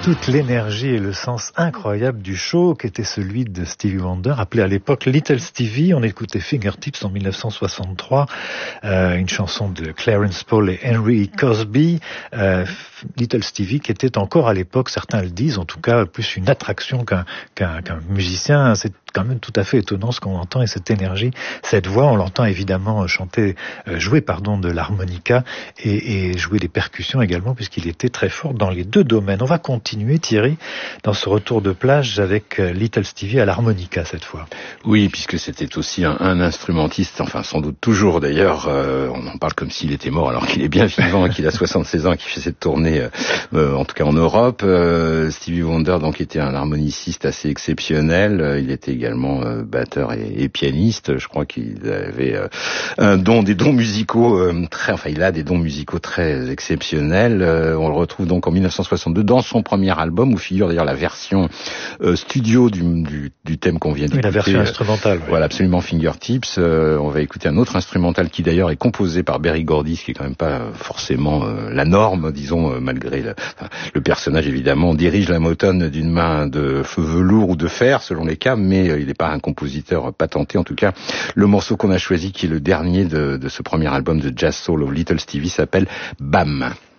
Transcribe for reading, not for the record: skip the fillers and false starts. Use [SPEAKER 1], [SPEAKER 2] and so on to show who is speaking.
[SPEAKER 1] toute l'énergie et le sens incroyable du show qu'était celui de Stevie Wonder, appelé à l'époque Little Stevie. On écoutait Fingertips en 1963, une chanson de Clarence Paul et Henry Cosby. Little Stevie qui était encore à l'époque, certains le disent, en tout cas plus une attraction qu'un musicien. C'est quand même tout à fait étonnant ce qu'on entend et cette énergie, cette voix. On l'entend évidemment jouer de l'harmonica et jouer des percussions également, puisqu'il était très fort dans les deux domaines. On va continuer, Thierry, dans ce retour de plage avec Little Stevie à l'harmonica cette fois.
[SPEAKER 2] Oui, puisque c'était aussi un instrumentiste, enfin sans doute toujours d'ailleurs, on en parle comme s'il était mort alors qu'il est bien vivant et qu'il a 76 ans et qu'il fait cette tournée, en tout cas en Europe. Stevie Wonder donc était un harmoniciste assez exceptionnel, il était également batteur et pianiste. Je crois qu'il avait des dons musicaux il a des dons musicaux très exceptionnels. On le retrouve donc en 1962 dans son premier album où figure d'ailleurs la version studio du thème qu'on vient d'écouter.
[SPEAKER 1] Oui, la version instrumentale. Oui.
[SPEAKER 2] Voilà, absolument, Fingertips. On va écouter un autre instrumental qui d'ailleurs est composé par Berry Gordy, ce qui est quand même pas forcément la norme, disons, malgré le personnage évidemment dirige la Motown d'une main de feu velours ou de fer selon les cas, mais il n'est pas un compositeur patenté. En tout cas, le morceau qu'on a choisi, qui est le dernier de ce premier album de Jazz Soul of Little Stevie, s'appelle Bam.